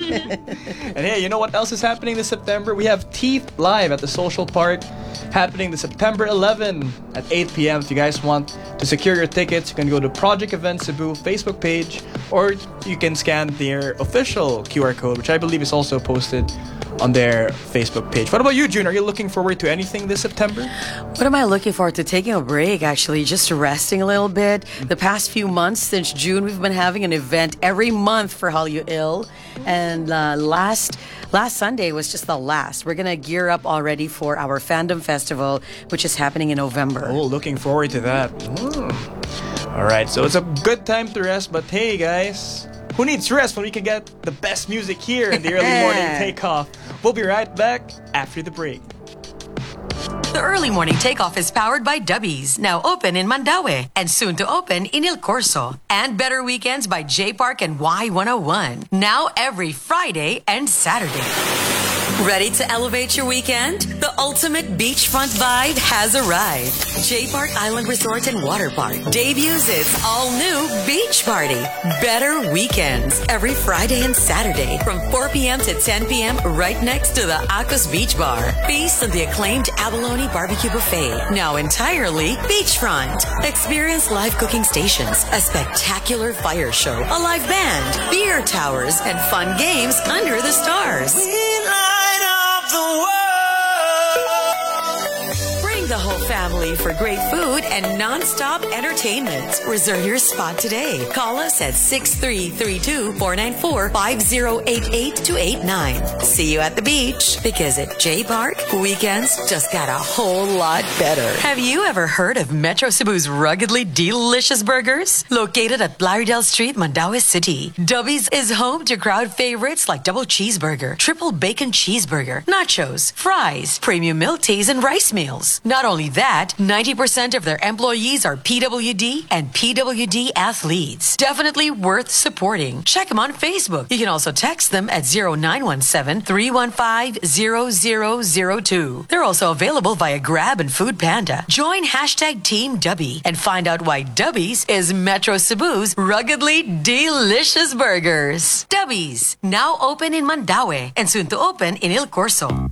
And hey, you know what else is happening this September? We have Teeth Live at the Social Park happening this September 11 at 8 p.m. If you guys want to secure your tickets, you can go to Project Event Cebu Facebook page, or you can scan their official QR code, which I believe is also posted on their Facebook page. What about you, June? Are you looking forward to anything this September? What am I looking forward to? Taking a break, actually, just resting a little bit. The past few months since June, we've been having an event every month for Hallyu Ill, and last Sunday was just the last. We're gonna gear up already for our fandom festival, which is happening in November. Oh, looking forward to that. All right, so it's a good time to rest, but hey, guys, who needs rest when we can get the best music here in the early morning takeoff? We'll be right back after the break. The early morning takeoff is powered by Dubbies, now open in Mandaue and soon to open in Il Corso. And Better Weekends by J Park and Y101, now every Friday and Saturday. Ready to elevate your weekend? The ultimate beachfront vibe has arrived. J Park Island Resort and Water Park debuts its all-new beach party. Better Weekends, every Friday and Saturday from 4 p.m. to 10 p.m. right next to the Akos Beach Bar. Feast on the acclaimed Abalone Barbecue Buffet, now entirely beachfront. Experience live cooking stations, a spectacular fire show, a live band, beer towers, and fun games under the stars. Bring the whole family for great food and non-stop entertainment. Reserve your spot today. Call us at 6332-494-5088-89. See you at the beach, because at J Park, weekends just got a whole lot better. Have you ever heard of Metro Cebu's ruggedly delicious burgers? Located at Lauderdale Street, Mandaue City, Dubbies is home to crowd favorites like double cheeseburger, triple bacon cheeseburger, nachos, fries, premium milk teas, and rice meals. Not only that, 90% of their employees are PWD and PWD athletes. Definitely worth supporting. Check them on Facebook. You can also text them at 0917-315-0002. They're also available via Grab and Food Panda. Join hashtag Team Dubby and find out why Dubbies is Metro Cebu's ruggedly delicious burgers. Dubbies, now open in Mandaue and soon to open in Il Corso.